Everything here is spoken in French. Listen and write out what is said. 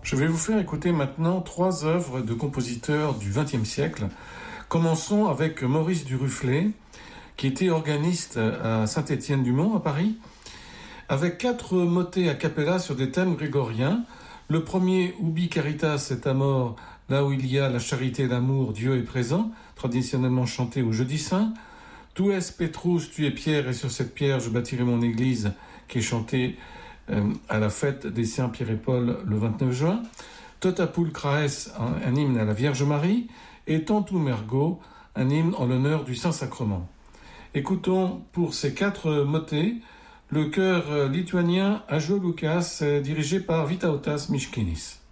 Je vais vous faire écouter maintenant 3 œuvres de compositeurs du XXe siècle. Commençons avec Maurice Duruflé, qui était organiste à Saint-Étienne-du-Mont, à Paris, avec 4 motets a cappella sur des thèmes grégoriens. Le premier, Ubi Caritas et Amor, là où il y a la charité et l'amour, Dieu est présent, traditionnellement chanté au Jeudi Saint. Tu es Petrus, tu es Pierre, et sur cette pierre je bâtirai mon église, qui est chanté à la fête des Saints Pierre et Paul le 29 juin. Tota Pulchraes, un hymne à la Vierge Marie, et Tantum Ergo, un hymne en l'honneur du Saint-Sacrement. Écoutons pour ces 4 motets le chœur lituanien Ajo Lukas, dirigé par Vytautas Miškinis.